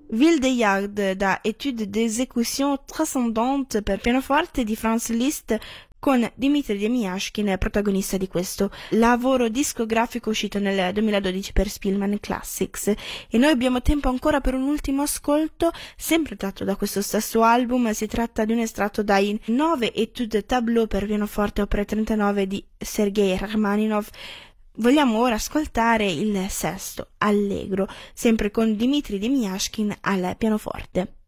Ville de Yard da Étude d'exécution transcendante per pianoforte di Franz Liszt con Dmitri Demyashkin protagonista di questo lavoro discografico uscito nel 2012 per Spillman Classics. E noi abbiamo tempo ancora per un ultimo ascolto, sempre tratto da questo stesso album. Si tratta di un estratto dai 9 Études Tableau per pianoforte opera 39 di Sergei Rachmaninov. Vogliamo ora ascoltare il sesto, Allegro, sempre con Dmitri Demyashkin al pianoforte.